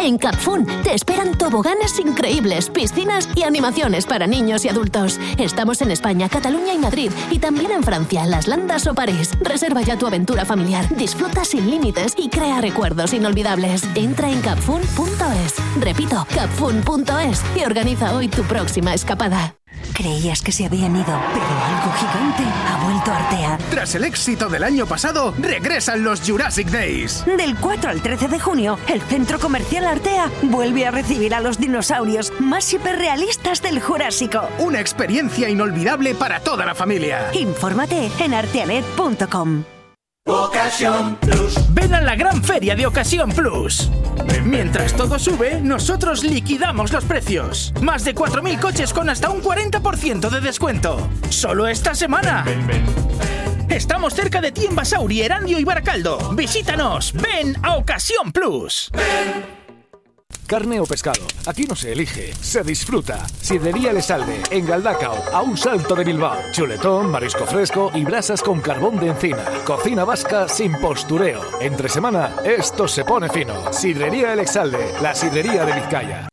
En Capfun te esperan toboganes increíbles, piscinas y animaciones para niños y adultos. Estamos en España, Cataluña y Madrid, y también en Francia, Las Landas o París. Reserva ya tu aventura familiar, disfruta sin límites y crea recuerdos inolvidables. Entra en capfun.es. Repito, capfun.es y organiza hoy tu próxima escapada. Creías que se habían ido, pero algo gigante ha vuelto a Artea. Tras el éxito del año pasado, regresan los Jurassic Days. Del 4 al 13 de junio, el Centro Comercial Artea vuelve a recibir a los dinosaurios más hiperrealistas del Jurásico. Una experiencia inolvidable para toda la familia. Infórmate en arteanet.com. Ocasión Plus. Ven a la gran feria de Ocasión Plus. Mientras todo sube, nosotros liquidamos los precios. Más de 4.000 coches con hasta un 40% de descuento. Solo esta semana. Estamos cerca de ti en Basauri, Erandio y Baracaldo. Visítanos. Ven a Ocasión Plus. Carne o pescado, aquí no se elige, se disfruta. Sidrería Lesalde, en Galdacao, a un salto de Bilbao. Chuletón, marisco fresco y brasas con carbón de encina. Cocina vasca sin postureo. Entre semana, esto se pone fino. Sidrería El Exalde, la sidrería de Vizcaya.